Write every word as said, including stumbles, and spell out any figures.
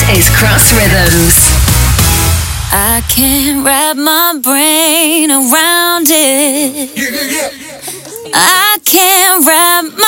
is Cross Rhythms. I can't wrap my brain around it. I can't wrap my